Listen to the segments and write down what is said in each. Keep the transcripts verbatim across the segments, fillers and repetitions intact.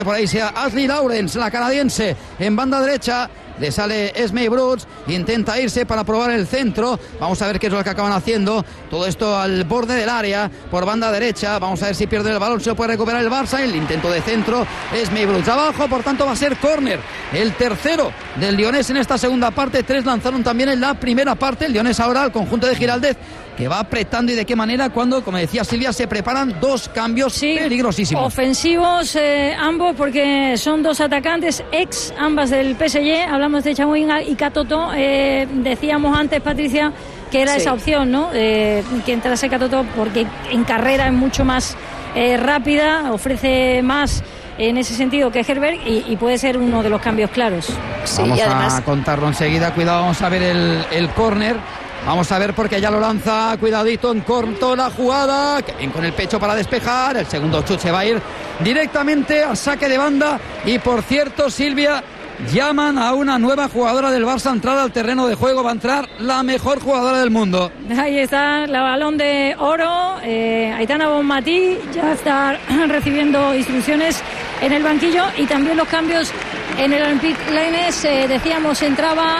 Por ahí sea Ashley Lawrence, la canadiense, en banda derecha. Le sale Esme Brooks, intenta irse para probar el centro. Vamos a ver qué es lo que acaban haciendo. Todo esto al borde del área, por banda derecha. Vamos a ver si pierde el balón, se lo puede recuperar el Barça. El intento de centro, Esme Brooks abajo, por tanto va a ser córner. El tercero del Lyonés en esta segunda parte. Tres lanzaron también en la primera parte. El Lyonés ahora al conjunto de Giraldez, que va apretando, y de qué manera cuando, como decía Silvia, se preparan dos cambios sí, peligrosísimos. Ofensivos eh, ambos, porque son dos atacantes ex ambas del P S G. Hablamos de Chawinga y Katoto. Eh, decíamos antes, Patricia, que era sí. esa opción, ¿no? Eh, que entrase Katoto, porque en carrera es mucho más eh, rápida, ofrece más en ese sentido que Herberg, y, y puede ser uno de los cambios claros. Sí, vamos y además... a contarlo enseguida. Cuidado, vamos a ver el, el córner. Vamos a ver, porque ya lo lanza, cuidadito, en corto la jugada, que bien con el pecho para despejar. El segundo chute se va a ir directamente a saque de banda. Y por cierto, Silvia, llaman a una nueva jugadora del Barça a entrar al terreno de juego. Va a entrar la mejor jugadora del mundo. Ahí está, la balón de oro, eh, Aitana Bonmatí ya está recibiendo instrucciones en el banquillo. Y también los cambios en el Olympique Lyonnais. Eh, decíamos, entraba...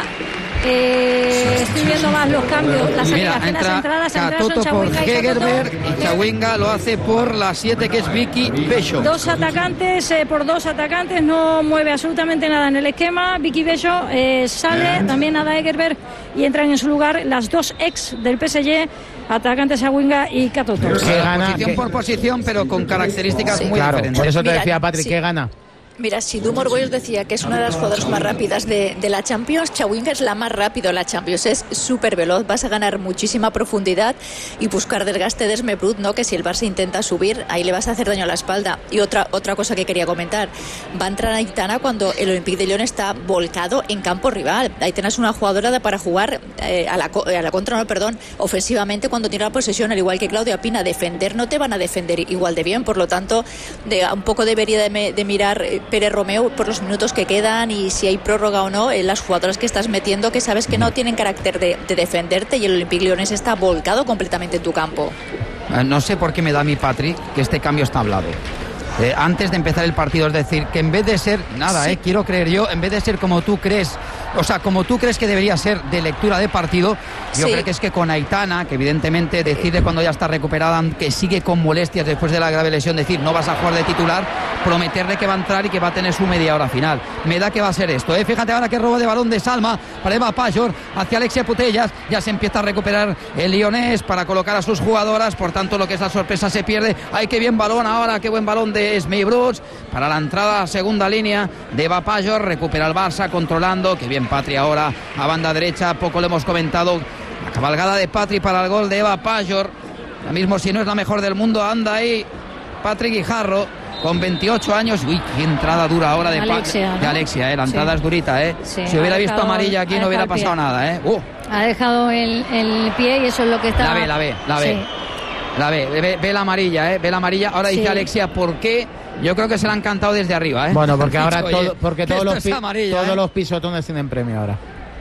Eh, estoy viendo más los cambios, las Mira, entra las entradas, Katoto por Hegerberg, y Chawinga lo hace por la siete, que es Vicky Bello. Dos atacantes, eh, por dos atacantes, no mueve absolutamente nada en el esquema. Vicky Bello eh, sale, también Ada Hegerberg, y entran en su lugar las dos ex del P S G, atacantes Chawinga y Katoto. Que gana, posición que... por posición, pero con características sí, muy claro, diferentes. Por eso te Mira, decía, Patrick, sí. que gana. Mira, si Dumor Boyos decía que es una de las jugadoras más rápidas de, de la Champions, Chawinga es la más rápida de la Champions, es súper veloz, vas a ganar muchísima profundidad y buscar desgaste de Esme Brooks, ¿no? Que si el Barça intenta subir, ahí le vas a hacer daño a la espalda. Y otra otra cosa que quería comentar, va a entrar Aitana cuando el Olympique de Lyon está volcado en campo rival. Aitana es una jugadora para jugar eh, a, la, a la contra, no, perdón, ofensivamente cuando tiene la posesión, al igual que Claudia Pina. Defender no te van a defender igual de bien, por lo tanto, de, un poco debería de, me, de mirar eh, Pérez Romeo por los minutos que quedan y si hay prórroga o no, en las jugadoras que estás metiendo, que sabes que no tienen carácter de, de defenderte, y el Olympique Lyonnais está volcado completamente en tu campo. No sé por qué me da a mí, Patrick, que este cambio está hablado. Eh, antes de empezar el partido, es decir, que en vez de ser, nada, sí. eh, quiero creer yo, en vez de ser como tú crees, o sea, como tú crees que debería ser de lectura de partido, yo sí. creo que es que con Aitana, que evidentemente decide cuando ya está recuperada, que sigue con molestias después de la grave lesión, decir, no vas a jugar de titular, prometerle que va a entrar y que va a tener su media hora final. Me da que va a ser esto, ¿eh? Fíjate ahora que robo de balón de Salma para Eva Pajor hacia Alexia Putellas, ya se empieza a recuperar el Lyonnais para colocar a sus jugadoras, por tanto lo que es la sorpresa se pierde. Ay, qué bien balón ahora, qué buen balón de Esme Brooks para la entrada a segunda línea de Eva Pajor, recupera el Barça controlando, que bien Patri ahora a banda derecha, poco le hemos comentado, la cabalgada de Patri para el gol de Eva Pajor, ahora mismo si no es la mejor del mundo, anda ahí Patri Guijarro con veintiocho años. Uy, qué entrada dura ahora de Alexia, ¿no? de Alexia, ¿eh? La entrada sí. es durita, ¿eh? Sí, si hubiera visto amarilla aquí no hubiera pasado nada, ¿eh? Uh. Ha dejado el, el pie y eso es lo que está... La ve, la ve, la ve. Sí. La ve, ve, ve la amarilla, ¿eh? Ve la amarilla. Ahora sí. dice Alexia, ¿por qué? Yo creo que se la han cantado desde arriba, ¿eh? Bueno, porque ahora todo, porque todos, los, pi amarilla, todos ¿eh? los pisotones tienen premio ahora.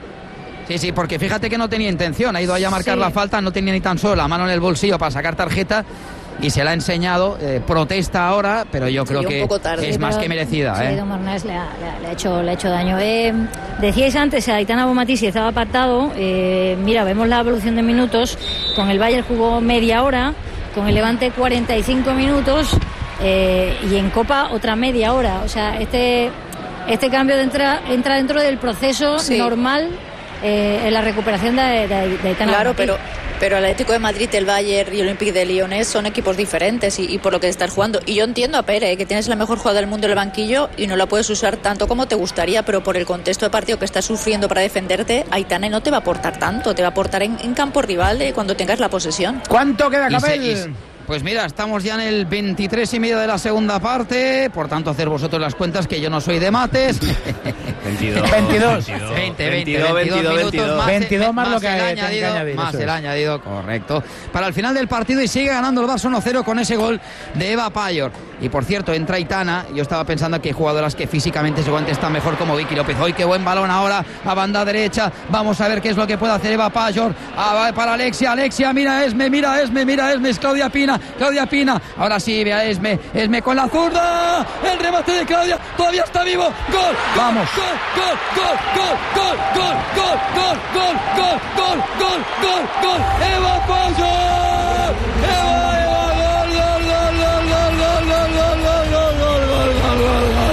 Sí, sí, porque fíjate que no tenía intención, ha ido allá a marcar sí. la falta, no tenía ni tan solo la mano en el bolsillo para sacar tarjeta y se la ha enseñado, eh, protesta ahora, pero yo creo que es más que merecida. Sí, ¿eh? Don Marnés le ha, le, ha hecho, le ha hecho daño. Eh, decíais antes, a Aitana Bonmatí si estaba apartado, eh, mira, vemos la evolución de minutos, con el Bayern jugó media hora, con el Levante cuarenta y cinco minutos, eh, y en Copa otra media hora, o sea, este, este cambio de entra, entra dentro del proceso sí. normal eh, en la recuperación de, de, de Aitana Claro, Bonmatí. pero... Pero el Atlético de Madrid, el Bayern y el Olympique de Lyonnais son equipos diferentes y, y por lo que estás jugando. Y yo entiendo a Pere, que tienes la mejor jugada del mundo en el banquillo y no la puedes usar tanto como te gustaría, pero por el contexto de partido que estás sufriendo para defenderte, Aitana no te va a aportar tanto, te va a aportar en, en campo rival eh, cuando tengas la posesión. ¿Cuánto queda, Capel? Pues mira, estamos ya en el veintitrés y medio de la segunda parte, por tanto hacer vosotros las cuentas, que yo no soy de mates. veintidós, veintidós, veinte, veintidós, veintidós, veintidós, más, veintidós más, más lo que el hay añadido, que añadir, más el es. añadido, correcto. Para el final del partido y sigue ganando el Barça uno cero con ese gol de Eva Pajor. Y por cierto, entra Aitana. Yo estaba pensando que hay jugadoras que físicamente seguramente están mejor, como Vicky López. Hoy qué buen balón ahora a banda derecha. Vamos a ver qué es lo que puede hacer Eva Pajor. Ah, para Alexia, Alexia, mira Esme, mira Esme, mira Esme, es Claudia Pina, Claudia Pina. Ahora sí, vea Esme, Esme con la zurda. El remate de Claudia, todavía está vivo. Gol, vamos. Gol, gol, gol, gol, gol, gol, gol, gol, gol, gol, gol, gol, gol, gol. Eva Pajor. Eva, Eva, gol, gol, gol, gol, gol, gol, gol, gol, gol, gol, gol, gol,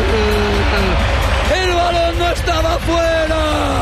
gol. El balón no estaba fuera,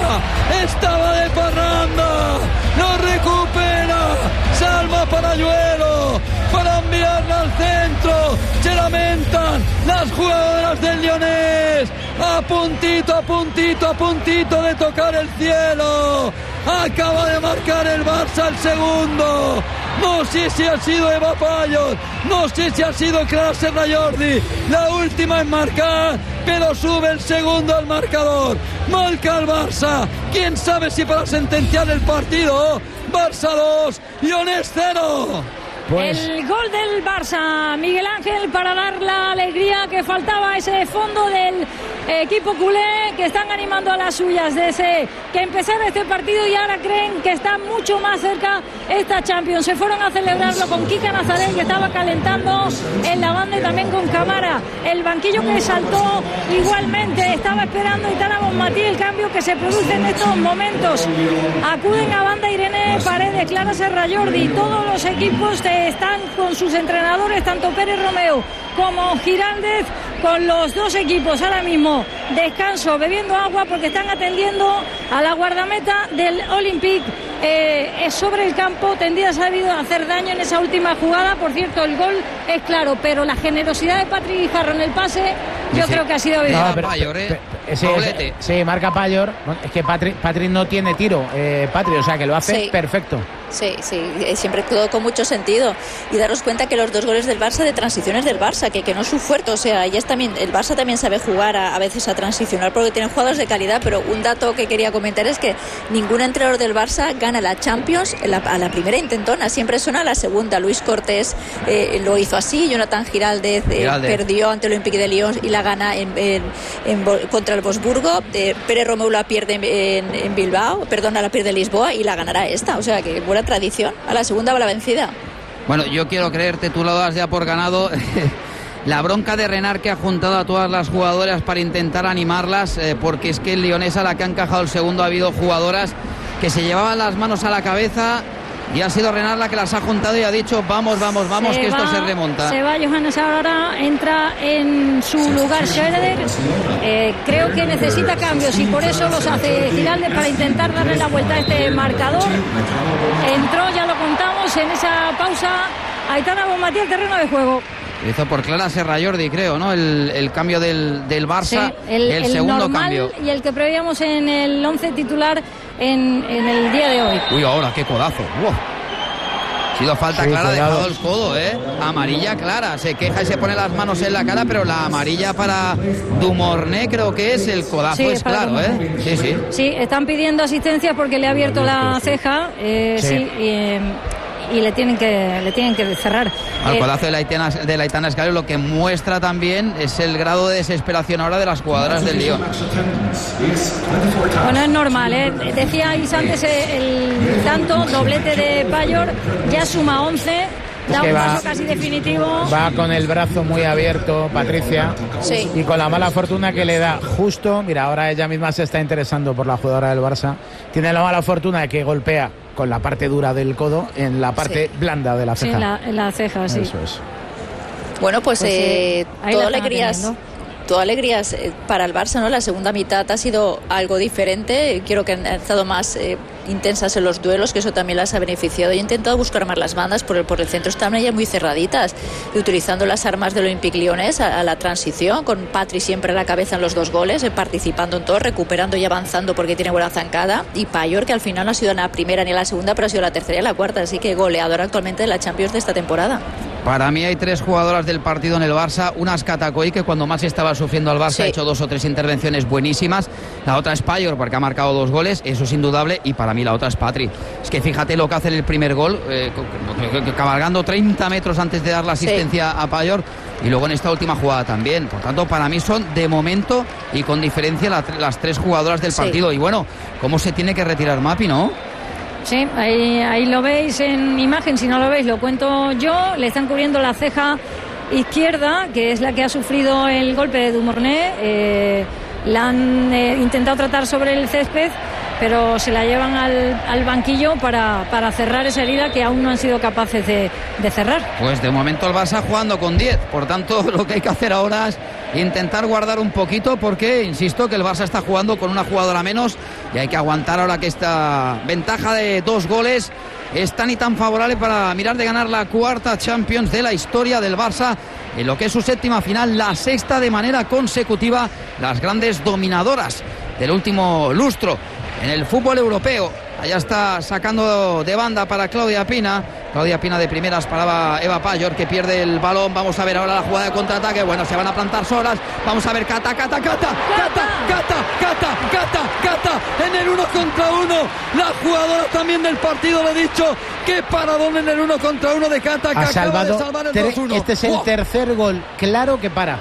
estaba de parranda, lo recupera Salma Parayuelo para enviarla al centro. Se lamentan las jugadoras del Lyonés, a puntito, a puntito, a puntito de tocar el cielo. Acaba de marcar el Barça el segundo. No sé si ha sido Eva Pajor, no sé si ha sido Clara Serra Jordi la última en marcar, pero sube el segundo al marcador. Marca el Barça. Quién sabe si para sentenciar el partido. Barça dos, Lyonés cero. Pues... el gol del Barça, Miguel Ángel, para dar la alegría que faltaba, ese fondo del equipo culé, que están animando a las suyas desde que empezara este partido y ahora creen que está mucho más cerca esta Champions. Se fueron a celebrarlo con Kika Nazaret, que estaba calentando en la banda, y también con Camara. El banquillo que saltó igualmente, estaba esperando Aitana Bonmatí el cambio que se produce en estos momentos. Acuden a banda Irene Paredes, Clara Serra Jordi, todos los equipos de están con sus entrenadores, tanto Pérez Romeo como Giraldez, con los dos equipos ahora mismo descanso, bebiendo agua, porque están atendiendo a la guardameta del Olympique. Eh, es sobre el campo, tendría sabido hacer daño en esa última jugada. Por cierto, el gol es claro, pero la generosidad de Patrick Guijarro en el pase, yo sí, creo que ha sido bien. No, pero, Pajor, ¿eh? Sí, sí, sí, marca Pajor. Es que Patrick, Patrick no tiene tiro, eh, Patrick, o sea que lo hace sí. perfecto. Sí, sí, siempre todo con mucho sentido. Y daros cuenta que los dos goles del Barça de transiciones del Barça, que, que no es su fuerte, o sea, ellas también, el Barça también sabe jugar a, a veces a transicionar porque tienen jugadores de calidad, pero un dato que quería comentar es que ningún entrenador del Barça gana la Champions la, a la primera intentona, siempre son a la segunda. Luis Cortés eh, lo hizo así, Jonathan Giraldez, eh, Giraldez perdió ante el Olympique de Lyon y la gana en, en, en, contra el Wolfsburgo. eh, Pérez Romeu la pierde en, en, en Bilbao, perdona, la pierde en Lisboa y la ganará esta, o sea que buena tradición, a la segunda va la vencida. Bueno, yo quiero creerte, tú lo das ya por ganado. La bronca de Renard, que ha juntado a todas las jugadoras para intentar animarlas, eh, porque es que el Lyonés, a la que ha encajado el segundo, ha habido jugadoras que se llevaban las manos a la cabeza, y ha sido Renard la que las ha juntado y ha dicho vamos, vamos, vamos, se que va, esto se remonta. Se va Johannes ahora, entra en su lugar Schroeder. Eh, creo que necesita cambios y por eso los hace Giraldez, para intentar darle la vuelta a este marcador. Entró, ya lo contamos, en esa pausa Aitana Bonmatí al terreno de juego. Hizo por Clara Serra Jordi, creo, ¿no? El, el cambio del, del Barça, sí, el, el, el segundo normal cambio. Y el que prevíamos en el once titular en, en el día de hoy. Uy, ahora, qué codazo. Wow. Ha sido falta sí, clara, ha dejado el codo, ¿eh? Amarilla clara, se queja y se pone las manos en la cara, pero la amarilla para Dumorné creo que es, el codazo sí, es claro, ¿eh? Sí, sí. Sí, están pidiendo asistencia porque le ha abierto la ceja, eh, sí, sí y, eh, y le tienen que le tienen que cerrar. Al eh, codazo de la Aitana, de la Aitana Escalero, lo que muestra también es el grado de desesperación ahora de las jugadoras del Lyon. Bueno, es normal, ¿eh? Decíais antes el tanto, doblete de Pajor, ya suma once. Da un paso casi definitivo. Va con el brazo muy abierto, Patricia. Sí. Y con la mala fortuna que le da justo. Mira, ahora ella misma se está interesando por la jugadora del Barça. Tiene la mala fortuna de que golpea con la parte dura del codo en la parte sí. blanda de la ceja. Sí, en la, en la ceja, sí. Eso es. Bueno, pues, pues eh, todo alegrías. Todo alegrías para el Barça, ¿no? La segunda mitad ha sido algo diferente. Quiero que han estado más eh, intensas en los duelos, que eso también las ha beneficiado. Y he intentado buscar más las bandas por el, por el centro. Estaban ya muy cerraditas, y utilizando las armas del Olympique Lyonnais a, a la transición, con Patri siempre a la cabeza en los dos goles, eh, participando en todo, recuperando y avanzando porque tiene buena zancada. Y Pajor, que al final no ha sido ni la primera ni la segunda, pero ha sido la tercera y la cuarta. Así que goleadora actualmente de la Champions de esta temporada. Para mí hay tres jugadoras del partido en el Barça. Una es Katakoi, que cuando más estaba sufriendo al Barça sí. ha hecho dos o tres intervenciones buenísimas. La otra es Pajor, porque ha marcado dos goles, eso es indudable. Y para mí la otra es Patri. Es que fíjate lo que hace en el primer gol, eh, cabalgando treinta metros antes de dar la asistencia sí. a Pajor. y luego en esta última jugada también. Por tanto, para mí son de momento y con diferencia la, las tres jugadoras del partido. Sí. Y bueno, ¿cómo se tiene que retirar Mapi, no? Sí, ahí, ahí lo veis en imagen, si no lo veis lo cuento yo. Le están cubriendo la ceja izquierda, que es la que ha sufrido el golpe de Dumornay. Eh, la han eh, intentado tratar sobre el césped, pero se la llevan al, al banquillo para, para cerrar esa herida que aún no han sido capaces de, de cerrar. Pues de momento el Barça jugando con diez, por tanto lo que hay que hacer ahora es intentar guardar un poquito, porque insisto que el Barça está jugando con una jugadora menos y hay que aguantar ahora que esta ventaja de dos goles es tan y tan favorable para mirar de ganar la cuarta Champions de la historia del Barça en lo que es su séptima final, la sexta de manera consecutiva, las grandes dominadoras del último lustro en el fútbol europeo. Allá está sacando de banda para Claudia Pina. Claudia Pina de primeras para Eva Payor, que pierde el balón. Vamos a ver ahora la jugada de contraataque. Bueno, se van a plantar solas. Vamos a ver Cata, Cata, Cata, Cata, Cata, Cata, Cata, Cata, en el uno contra uno. La jugadora también del partido, lo he dicho. Qué paradón en el uno contra uno de Cata, que ha acaba salvado de salvar el ter- dos uno. Este es el oh. tercer gol claro que para.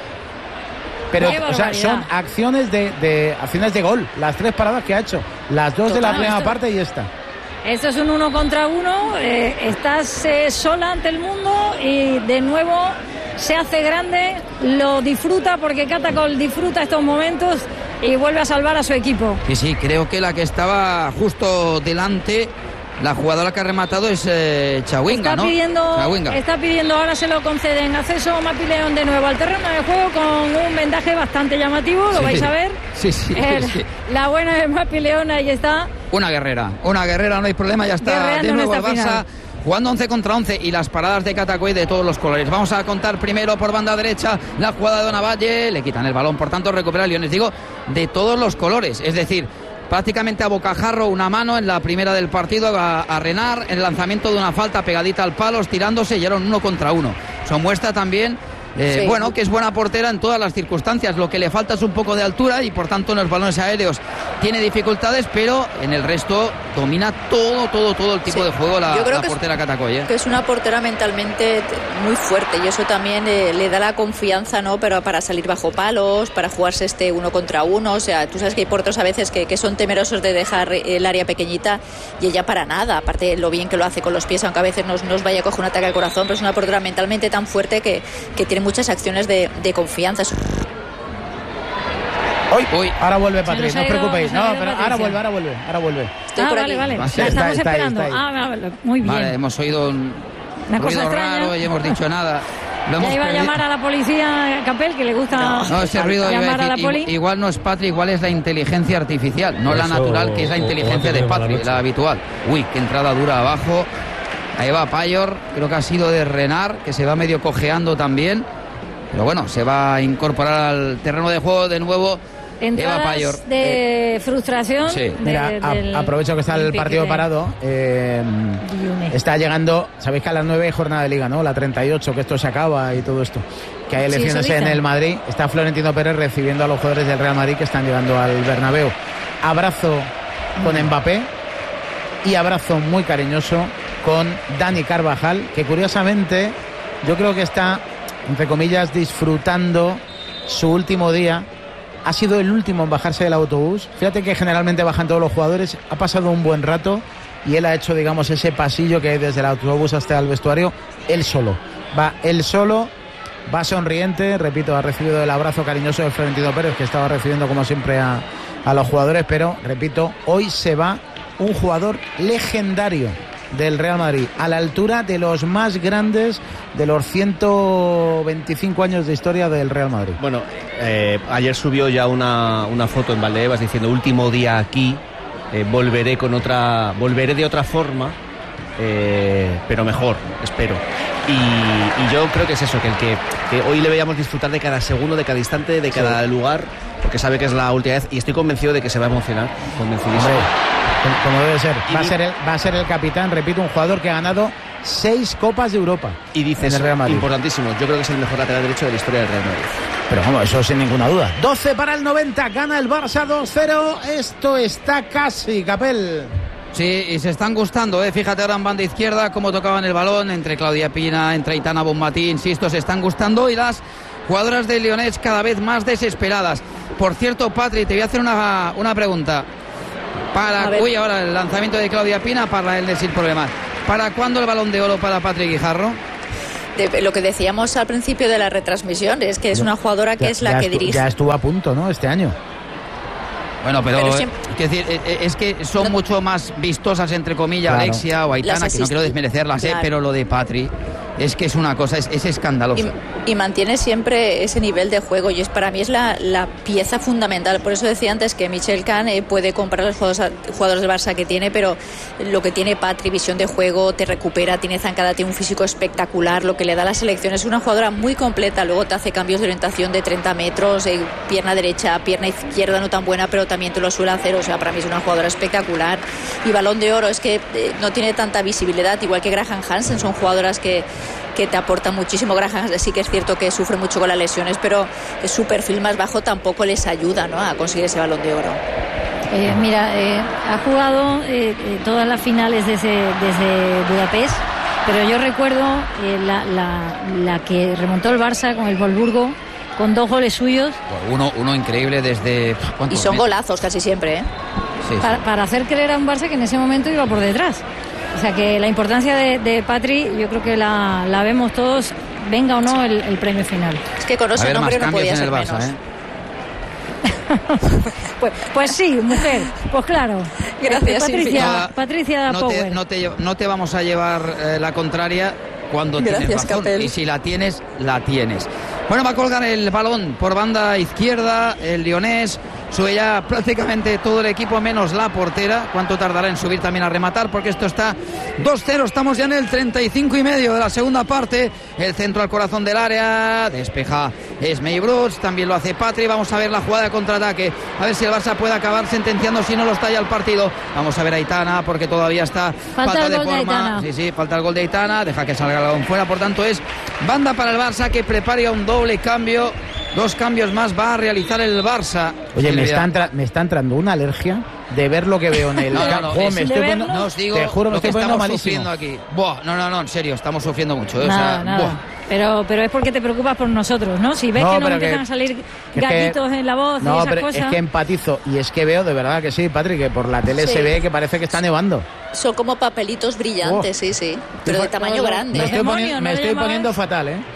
Pero o sea, son acciones de, de acciones de gol, las tres paradas que ha hecho, las dos Total, de la primera esto, parte y esta. Esto es un uno contra uno, eh, estás eh, sola ante el mundo y de nuevo se hace grande, lo disfruta porque Catacol disfruta estos momentos y vuelve a salvar a su equipo. Sí, sí, creo que la que estaba justo delante, la jugadora que ha rematado es eh, Chawinga, está ¿no? Pidiendo, Chawinga. Está pidiendo, ahora se lo conceden, acceso Mapi León de nuevo al terreno de juego con un vendaje bastante llamativo, lo sí, vais a ver. Sí, sí, El, sí. La buena de Mapi León, ahí está. Una guerrera, una guerrera, no hay problema, ya está Guerreando de nuevo el Barça. Final. Jugando once contra once y las paradas de Catacuey de todos los colores. Vamos a contar primero por banda derecha la jugada de Donavalle, le quitan el balón, por tanto recupera Leones, digo, de todos los colores, es decir, prácticamente a bocajarro, una mano en la primera del partido a, a Renard, el lanzamiento de una falta pegadita al palo, estirándose y era un uno contra uno. Eso muestra también Eh, sí. Bueno, que es buena portera en todas las circunstancias. Lo que le falta es un poco de altura y por tanto en los balones aéreos tiene dificultades, pero en el resto domina todo, todo, todo el tipo sí. de juego la, la portera Catacoy. ¿eh? Que es una portera mentalmente muy fuerte y eso también eh, le da la confianza, ¿no? Pero para salir bajo palos, para jugarse este uno contra uno. O sea, tú sabes que hay porteros a veces que, que son temerosos de dejar el área pequeñita y ella para nada. Aparte lo bien que lo hace con los pies, aunque a veces nos, nos vaya a coger un ataque al corazón, pero es una portera mentalmente tan fuerte que, que tiene muchas acciones de, de confianza. Uy, uy, ahora vuelve Patrick, no os preocupéis. No, pero ahora vuelve, ahora vuelve, ahora vuelve. Estoy ah, por vale, aquí. vale. La estamos está, esperando. Está ahí, está ahí. Ah, vale, muy bien. Vale, hemos oído un Una ruido cosa raro y hemos dicho nada. Lo ya iba a llamar a la policía, Capel, que le gusta no, no ese ruido llamar iba a decir, a la poli. Igual no es Patrick, igual es la inteligencia artificial, no Eso, la natural, que es la inteligencia de Patrick, la habitual. Uy, qué entrada dura abajo. Ahí va Payor, creo que ha sido de Renard, que se va medio cojeando también. Pero bueno, se va a incorporar al terreno de juego de nuevo. Entradas Eva Payor. de frustración. Sí. De, Mira, a, aprovecho que está el partido parado. Eh, está llegando, sabéis que a las nueve hay jornada de liga, ¿no? La treinta y ocho, que esto se acaba y todo esto. Que hay elecciones sí, en el Madrid. Está Florentino Pérez recibiendo a los jugadores del Real Madrid que están llegando al Bernabéu. Abrazo con Mbappé y abrazo muy cariñoso con Dani Carvajal, que curiosamente yo creo que está, entre comillas, disfrutando su último día. Ha sido el último en bajarse del autobús. Fíjate que generalmente bajan todos los jugadores. Ha pasado un buen rato y él ha hecho, digamos, ese pasillo que hay desde el autobús hasta el vestuario, él solo. Va él solo, va sonriente. Repito, ha recibido el abrazo cariñoso de Florentino Pérez, que estaba recibiendo como siempre a, a los jugadores. Pero, repito, hoy se va un jugador legendario del Real Madrid, a la altura de los más grandes de los ciento veinticinco años de historia del Real Madrid. Bueno, eh, ayer subió ya una, una foto en Valdebebas diciendo último día aquí, eh, volveré con otra, volveré de otra forma, eh, pero mejor, espero. Y, y yo creo que es eso, que el que, que hoy le veamos disfrutar de cada segundo, de cada instante, de cada sí. lugar, porque sabe que es la última vez y estoy convencido de que se va a emocionar, convencidísimo. Hombre. Como debe ser, va a ser, el, va a ser el capitán, repito, un jugador que ha ganado seis Copas de Europa. Y dices, en el Real Madrid. Importantísimo, yo creo que es el mejor lateral derecho de la historia del Real Madrid. Pero vamos, eso sin ninguna duda. doce para el noventa, gana el Barça dos cero, esto está casi, Capel. Sí, y se están gustando, ¿eh? Fíjate ahora en banda izquierda cómo tocaban el balón entre Claudia Pina, entre Aitana Bonmatí, insisto, se están gustando y las jugadoras del Lyonés cada vez más desesperadas. Por cierto, Patri, te voy a hacer una, una pregunta. Para, uy, ahora el lanzamiento de Claudia Pina para él sin problemas. ¿Para cuándo el Balón de Oro para Patri Guijarro? De lo que decíamos al principio de la retransmisión, es que es una jugadora que ya, es la que dirige. Ya estuvo a punto, ¿no? Este año. Bueno, pero, pero eh, siempre... es, decir, eh, es que son no... mucho más vistosas, entre comillas, claro. Alexia o Aitana, que no quiero desmerecerlas, claro. eh, pero lo de Patri es que es una cosa, es, es escandaloso. Y, y mantiene siempre ese nivel de juego y es para mí es la, la pieza fundamental. Por eso decía antes que Michelle Kahn eh, puede comprar los jugadores, jugadores del Barça que tiene, pero lo que tiene Patri, visión de juego, te recupera, tiene zancada, tiene un físico espectacular, lo que le da a la selección. Es una jugadora muy completa, luego te hace cambios de orientación de treinta metros, eh, pierna derecha, pierna izquierda no tan buena, pero también te lo suele hacer. O sea, para mí es una jugadora espectacular. Y Balón de Oro es que eh, no tiene tanta visibilidad, igual que Graham Hansen, son jugadoras que que te aporta muchísimo. Graham sí que es cierto que sufre mucho con las lesiones, pero su perfil más bajo tampoco les ayuda, ¿no?, a conseguir ese Balón de Oro. Eh, mira, eh, ha jugado eh, eh, todas las finales desde, desde Budapest, pero yo recuerdo eh, la, la, la que remontó el Barça con el Wolfsburgo, con dos goles suyos. Uno, uno increíble desde... Y son golazos casi siempre, ¿eh? Sí, sí. Para, para hacer creer a un Barça que en ese momento iba por detrás. O sea que la importancia de, de Patri, yo creo que la, la vemos todos, venga o no el, el premio final. Es que con ese nombre no podía ser Barça, menos. ¿eh? pues, pues sí, mujer, pues claro. Gracias, Patricia, Silvia. Patricia no Power. Te, no, te, no te vamos a llevar eh, la contraria cuando Gracias, tienes razón. Capel. Y si la tienes, la tienes. Bueno, va a colgar el balón por banda izquierda, el Lyonés. Sube ya prácticamente todo el equipo menos la portera. ¿Cuánto tardará en subir también a rematar? Porque esto está dos cero. Estamos ya en el treinta y cinco y medio de la segunda parte. El centro al corazón del área. Despeja Esmei Brooks. También lo hace Patri. Vamos a ver la jugada de contraataque. A ver si el Barça puede acabar sentenciando. Si no lo está ya el partido. Vamos a ver a Aitana porque todavía está falta, falta de forma. De Aitana. Sí, sí, falta el gol de Aitana. Deja que salga el balón fuera. Por tanto, es banda para el Barça que prepara un doble cambio. Dos cambios más va a realizar el Barça. Oye, me está, entra, me está entrando una alergia de ver lo que veo en el no, no, no, oh, me estoy poniendo, no os digo te juro, me lo que estoy estamos malísimo. sufriendo aquí. Buah, no, no, no, en serio, estamos sufriendo mucho. ¿eh? Nada, o sea, nada. Buah. Pero, pero es porque te preocupas por nosotros, ¿no? Si ves no, que nos empiezan que, a salir gallitos que, en la voz no, y esas pero cosas. Es que empatizo y es que veo, de verdad que sí, Patrick, que por la tele sí. se ve que parece que está nevando. Son como papelitos brillantes, oh. sí, sí, pero de tamaño no, grande. Me estoy, demonio, poniendo, ¿no me estoy poniendo llamabas? fatal, ¿eh?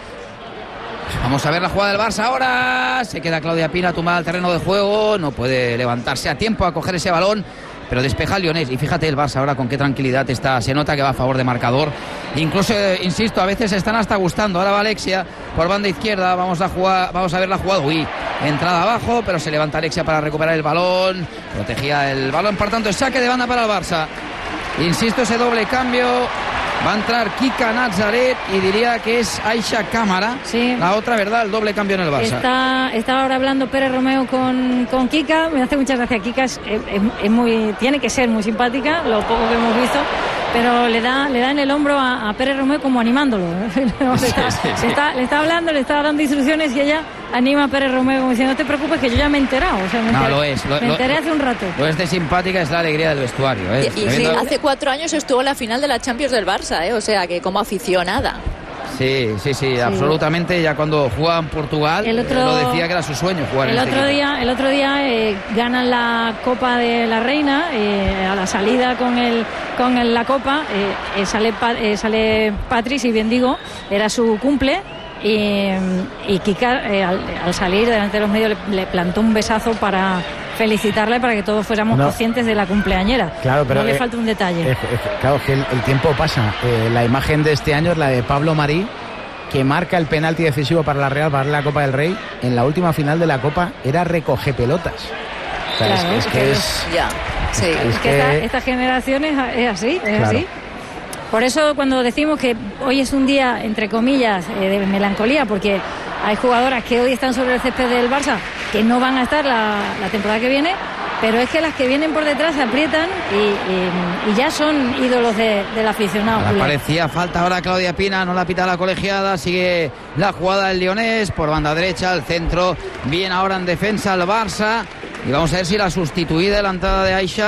Vamos a ver la jugada del Barça ahora. Se queda Claudia Pina tumbada al terreno de juego. No puede levantarse a tiempo a coger ese balón, pero despeja el Lyonés. Y fíjate el Barça ahora con qué tranquilidad está. Se nota que va a favor de marcador. Incluso, eh, insisto, a veces están hasta gustando. Ahora va Alexia por banda izquierda. Vamos a jugar, vamos a ver la jugada. Uy, entrada abajo, pero se levanta Alexia para recuperar el balón. Protegía el balón, por tanto, saque de banda para el Barça. Insisto, ese doble cambio. Va a entrar Kika Nazaret y diría que es Aisha Cámara. Sí. La otra, ¿verdad? El doble cambio en el Barça. Está, está ahora hablando Pérez Romeo con, con Kika. Me hace muchas gracias. Kika es, es, es muy, tiene que ser muy simpática, lo poco que hemos visto, pero le da, le da en el hombro a, a Pérez Romeo como animándolo. le, está, sí, sí, sí. Le, está, le está hablando, le está dando instrucciones y ella anima a Pérez Romeo como diciendo, no te preocupes que yo ya me he enterado. O sea, me no, enteré, lo es. Lo, me enteré lo, hace un rato. Lo es de simpática, es la alegría del vestuario. ¿eh? Y, y sí, hace cuatro años estuvo en la final de la Champions del Barça, ¿eh? O sea, que como aficionada. Sí, sí, sí, sí, absolutamente. Ya cuando jugaba en Portugal, el otro, eh, lo decía que era su sueño jugar el en otro este día, equipo. El otro día eh, ganan la Copa de la Reina, eh, a la salida con el con el, la Copa, eh, eh, sale, eh, sale Patri, si bien digo, era su cumple. Y, y Kika eh, al, al salir delante de los medios le, le plantó un besazo para felicitarle, para que todos fuéramos no. conscientes de la cumpleañera. Claro, pero no le eh, falta un detalle. Eh, eh, claro, es que el, el tiempo pasa. Eh, la imagen de este año es la de Pablo Marí, que marca el penalti decisivo para la Real, para la Copa del Rey. En la última final de la Copa era recoge pelotas. O sea, claro, es, es que es... Ya, sí. Es, es que, que esta, esta generación es, es así, es claro. así. Por eso cuando decimos que hoy es un día, entre comillas, eh, de melancolía, porque hay jugadoras que hoy están sobre el césped del Barça que no van a estar la, la temporada que viene, pero es que las que vienen por detrás se aprietan y, y, y ya son ídolos de, del aficionado. Ahora parecía falta ahora Claudia Pina, no la pita la colegiada, sigue la jugada del Lyonés por banda derecha, al centro, bien ahora en defensa el Barça, y vamos a ver si la sustituida de la entrada de Aisha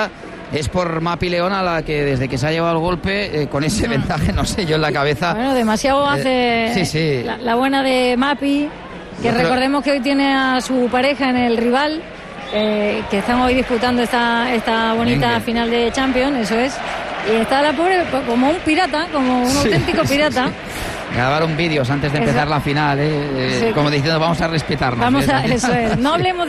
es por Mapi León, a la que desde que se ha llevado el golpe, eh, con ese vendaje, no sé, yo en la cabeza... Bueno, demasiado hace eh, sí, sí. La, la buena de Mapi, que yo recordemos creo... que hoy tiene a su pareja en el rival, eh, que están hoy disputando esta, esta bonita Venga. final de Champions, eso es. Y está la pobre como un pirata, como un sí, auténtico pirata. Sí, sí. Grabaron vídeos antes de empezar eso. la final, eh, sí. como diciendo vamos a respetarnos. Vamos a, eso es. No hablemos